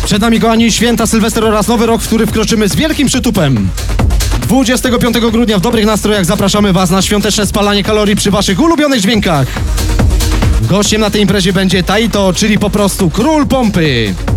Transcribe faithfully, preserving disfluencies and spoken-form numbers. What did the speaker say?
Przed nami, kochani, święta, Sylwester oraz Nowy Rok, w który wkroczymy z wielkim przytupem. dwudziestego piątego grudnia w dobrych nastrojach zapraszamy Was na świąteczne spalanie kalorii przy Waszych ulubionych dźwiękach. Gościem na tej imprezie będzie Taito, czyli po prostu król pompy.